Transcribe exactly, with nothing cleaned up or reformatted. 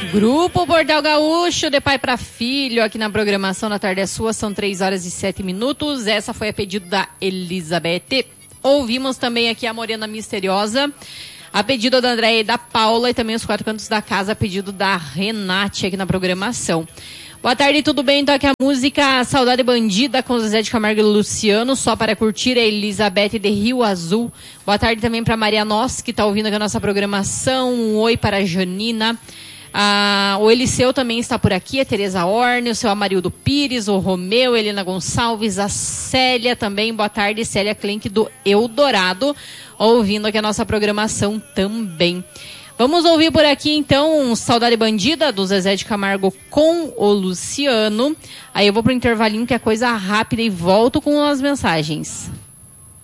Grupo Portal Gaúcho, de pai para filho, aqui na programação Na Tarde é Sua, são três horas e sete minutos. Essa foi a pedido da Elizabeth. Ouvimos também aqui a Morena Misteriosa, a pedido da Andréia e da Paula, e também os Quatro Cantos da Casa, a pedido da Renate aqui na programação. Boa tarde, tudo bem? Então aqui a música Saudade Bandida com Zezé de Camargo e Luciano, só para curtir, a Elizabeth de Rio Azul. Boa tarde também para Maria Noss, que está ouvindo aqui a nossa programação. Um oi para a Janina. Ah, o Eliseu também está por aqui, a Tereza Orne, o seu Amarildo Pires, o Romeu, Helena Gonçalves, a Célia também. Boa tarde, Célia Klink do Eldorado, ouvindo aqui a nossa programação também. Vamos ouvir por aqui, então, Saudade Bandida, do Zezé de Camargo com o Luciano. Aí eu vou pro intervalinho, que é coisa rápida, e volto com as mensagens.